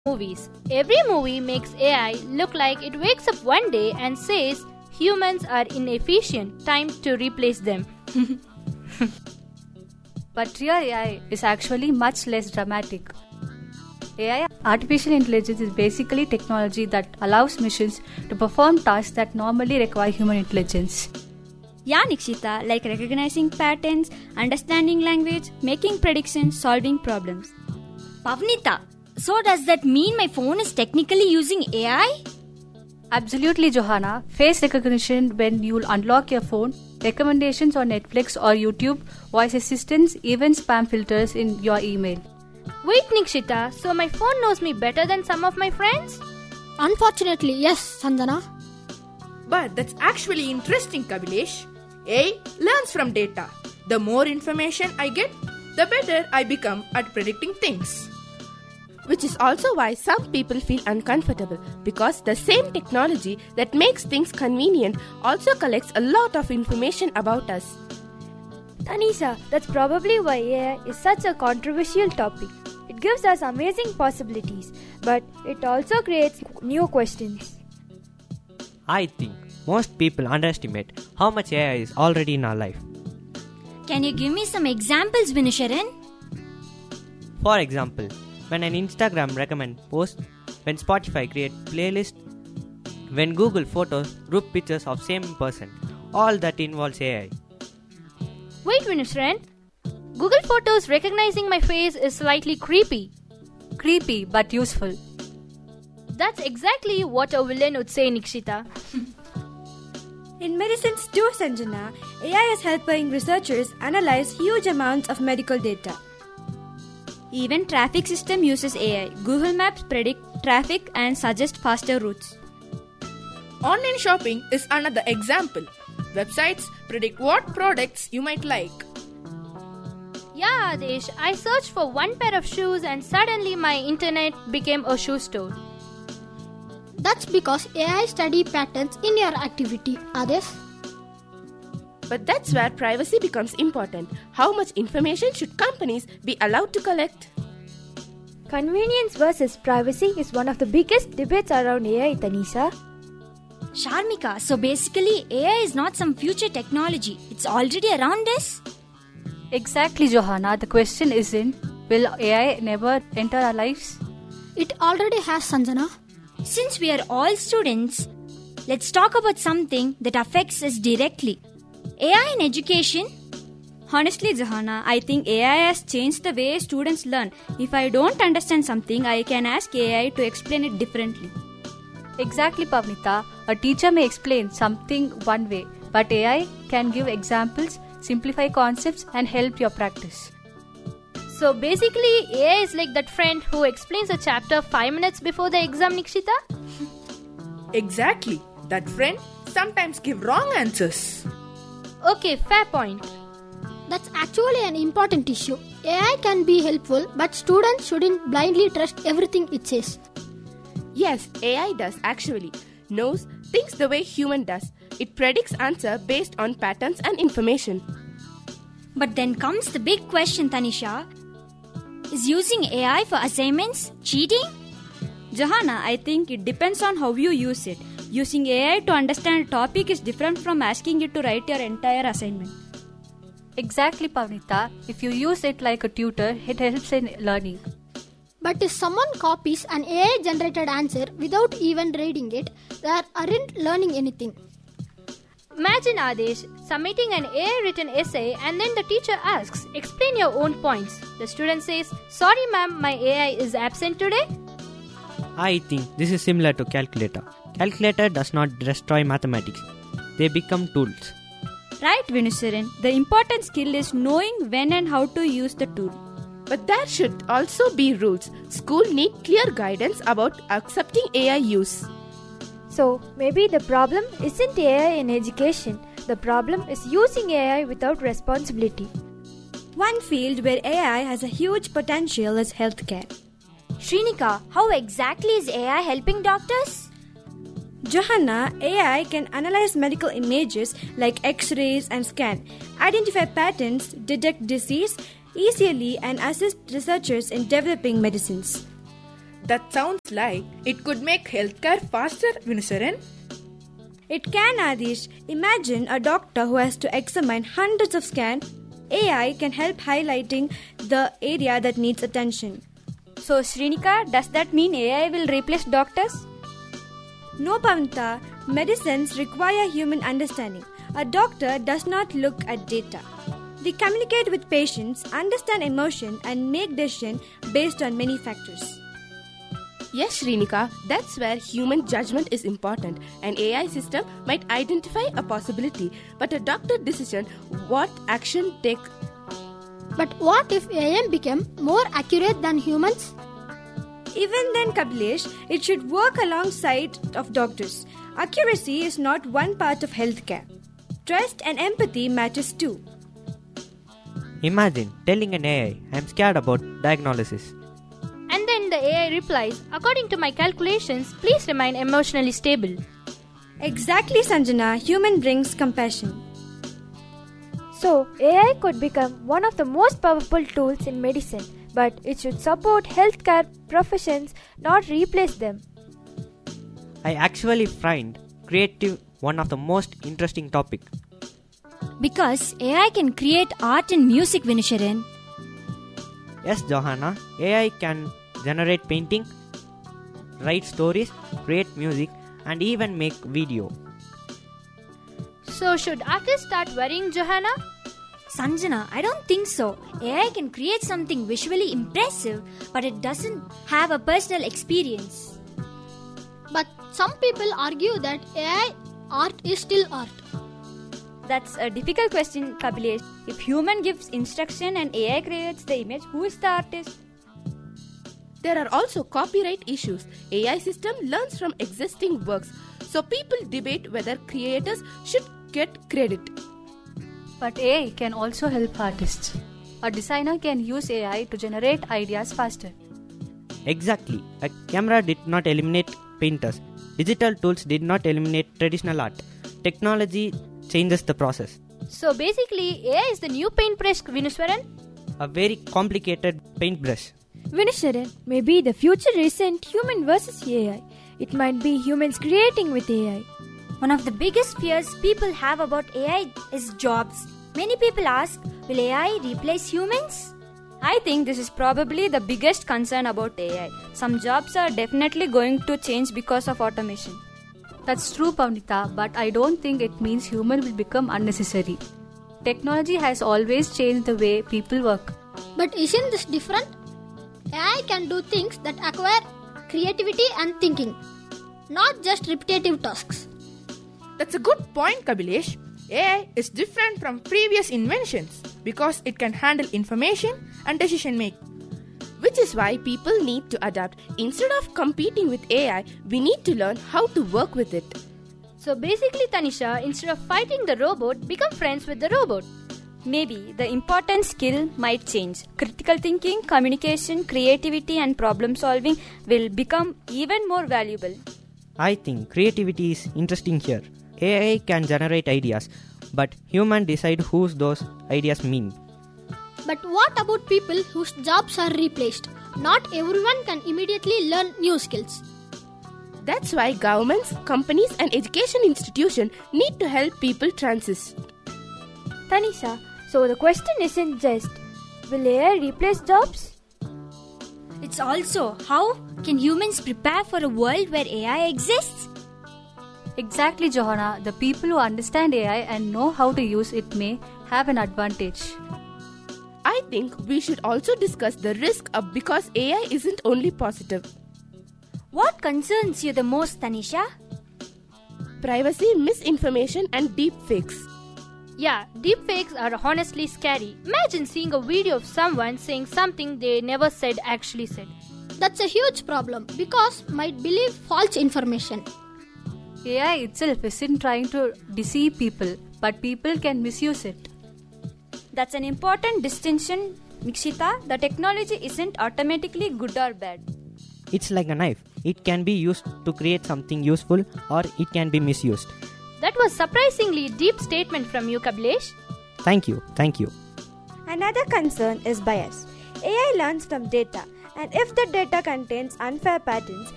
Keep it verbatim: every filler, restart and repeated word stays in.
movies. Every movie makes A I look like it wakes up one day and says humans are inefficient, time to replace them. But real A I is actually much less dramatic. A I, artificial intelligence, is basically technology that allows machines to perform tasks that normally require human intelligence. Yeah, Nikshita, like recognizing patterns, understanding language, making predictions, solving problems. Pavnita, so does that mean my phone is technically using A I? Absolutely, Johanna. Face recognition when you unlock your phone, recommendations on Netflix or YouTube, voice assistants, even spam filters in your email. Wait, Nikshita, so my phone knows me better than some of my friends? Unfortunately, yes, Sanjana. But that's actually interesting, Kavilesh. A I learns from data. The more information I get, the better I become at predicting things. Which is also why some people feel uncomfortable, because the same technology that makes things convenient also collects a lot of information about us. Tanisha, that's probably why A I is such a controversial topic. It gives us amazing possibilities, but it also creates new questions. I think most people underestimate how much A I is already in our life. Can you give me some examples, Vinusharan? For example, when an Instagram recommend post, when Spotify create playlist, when Google Photos group pictures of same person, all that involves A I. Wait, Vinusharan. Google Photos recognizing my face is slightly creepy. Creepy but useful. That's exactly what a villain would say, Nikshita. In medicines too, Sanjana, A I is helping researchers analyze huge amounts of medical data. Even traffic system uses A I. Google Maps predict traffic and suggest faster routes. Online shopping is another example. Websites predict what products you might like. Yeah, Adesh, I searched for one pair of shoes and suddenly my internet became a shoe store. That's because A I study patterns in your activity, Adesh. But that's where privacy becomes important. How much information should companies be allowed to collect? Convenience versus privacy is one of the biggest debates around A I, Tanisha. Sharmika, so basically A I is not some future technology. It's already around us? Exactly, Johanna. The question isn't, will A I never enter our lives? It already has, Sanjana. Since we are all students, let's talk about something that affects us directly. A I in education? Honestly, Johanna, I think A I has changed the way students learn. If I don't understand something, I can ask A I to explain it differently. Exactly, Pavnita. A teacher may explain something one way, but A I can give examples, simplify concepts, and help your practice. So basically, A I is like that friend who explains a chapter five minutes before the exam, Nikshita? Exactly. That friend sometimes give wrong answers. Okay, fair point. That's actually an important issue. A I can be helpful, but students shouldn't blindly trust everything it says. Yes, A I does actually. Knows, thinks the way human does. It predicts answer based on patterns and information. But then comes the big question, Tanisha. Is using A I for assignments cheating? Johanna, I think it depends on how you use it. Using A I to understand a topic is different from asking it to write your entire assignment. Exactly, Pavnita. If you use it like a tutor, it helps in learning. But if someone copies an A I-generated answer without even reading it, they aren't learning anything. Imagine, Adesh, submitting an A I-written essay and then the teacher asks, explain your own points. The student says, sorry ma'am, my A I is absent today. I think this is similar to calculator. Calculator does not destroy mathematics. They become tools. Right, Vinusharan. The important skill is knowing when and how to use the tool. But there should also be rules. School need clear guidance about accepting A I use. So, maybe the problem isn't A I in education. The problem is using A I without responsibility. One field where A I has a huge potential is healthcare. Shrinika, how exactly is A I helping doctors? Johanna, A I can analyze medical images like X-rays and scan, identify patterns, detect disease easily, and assist researchers in developing medicines. that sounds like it could make healthcare faster, Vinusaran. It can, Adish. Imagine a doctor who has to examine hundreds of scans. A I can help highlighting the area that needs attention. So, Srinika, does that mean A I will replace doctors? No, Pavnita. Medicines require human understanding. A doctor does not look at data. They communicate with patients, understand emotion, and make decisions based on many factors. Yes, Shrinika, that's where human judgment is important. An A I system might identify a possibility, but a doctor decision what action take. But what if A I became more accurate than humans? Even then, Kabilesh, it should work alongside of doctors. Accuracy is not one part of healthcare. Trust and empathy matters too. Imagine telling an A I, I'm scared about diagnosis. And then the A I replies, according to my calculations, please remain emotionally stable. Exactly, Sanjana. Human brings compassion. So, A I could become one of the most powerful tools in medicine, but it should support healthcare professions, not replace them. I actually find creative one of the most interesting topic. Because A I can create art and music, Vinisharan. Yes, Johanna, A I can generate painting, write stories, create music, and even make video. So should artists start worrying, Johanna? Sanjana, I don't think so. A I can create something visually impressive, but it doesn't have a personal experience. But some people argue that A I art is still art. That's a difficult question, Kabilesh. If human gives instruction and A I creates the image, who is the artist? There are also copyright issues. A I system learns from existing works, so people debate whether creators should get credit. But A I can also help artists. A designer can use A I to generate ideas faster. Exactly. A camera did not eliminate painters. Digital tools did not eliminate traditional art. Technology changes the process. So basically, A I is the new paintbrush, Vinuswaran? A very complicated paintbrush. Vinisharan, maybe the future isn't human versus A I. It might be humans creating with A I. One of the biggest fears people have about A I is jobs. Many people ask, will A I replace humans? I think this is probably the biggest concern about A I. Some jobs are definitely going to change because of automation. That's true, Pavnita, but I don't think it means human will become unnecessary. Technology has always changed the way people work. But isn't this different? A I can do things that acquire creativity and thinking, not just repetitive tasks. That's a good point, Kabilesh. A I is different from previous inventions because it can handle information and decision making. Which is why people need to adapt. Instead of competing with A I, we need to learn how to work with it. So basically, Tanisha, instead of fighting the robot, become friends with the robot. Maybe the important skill might change. Critical thinking, communication, creativity, and problem solving will become even more valuable. I think creativity is interesting here. A I can generate ideas, but humans decide who those ideas mean. But what about people whose jobs are replaced? Not everyone can immediately learn new skills. That's why governments, companies, and education institutions need to help people transition. Tanisha, so the question isn't just, will A I replace jobs? It's also, how can humans prepare for a world where A I exists? Exactly, Johanna. The people who understand A I and know how to use it may have an advantage. I think we should also discuss the risk of because A I isn't only positive. What concerns you the most, Tanisha? Privacy, misinformation, and deepfakes. Yeah, deepfakes are honestly scary. Imagine seeing a video of someone saying something they never said actually said. That's a huge problem because might believe false information. A I itself isn't trying to deceive people, but people can misuse it. That's an important distinction, Nikshita. The technology isn't automatically good or bad. It's like a knife. It can be used to create something useful or it can be misused. That was surprisingly deep statement from you, Kabilesh. Thank you, thank you. Another concern is bias. A I learns from data. And if the data contains unfair patterns,